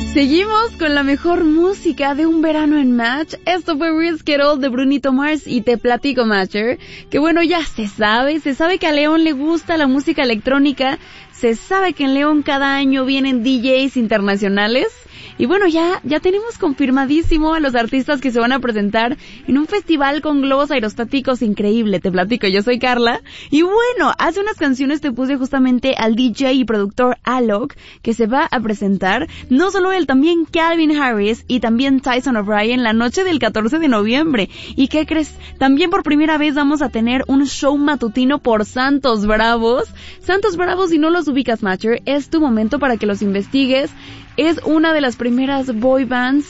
Seguimos con la mejor música de un verano en Match. Esto fue Risk It All de Brunito Mars y te platico, Matcher, que bueno, ya se sabe que a León le gusta la música electrónica, se sabe que en León cada año vienen DJs internacionales. Y bueno, ya tenemos confirmadísimo a los artistas que se van a presentar en un festival con globos aerostáticos increíble. Te platico, yo soy Carla. Y bueno, hace unas canciones te puse justamente al DJ y productor Alok, que se va a presentar. No solo él, también Calvin Harris y también Tyson O'Brien la noche del 14 de noviembre. ¿Y qué crees? También por primera vez vamos a tener un show matutino por Santos Bravos. Santos Bravos, si no los ubicas, Matcher, es tu momento para que los investigues. Es una de las primeras boy bands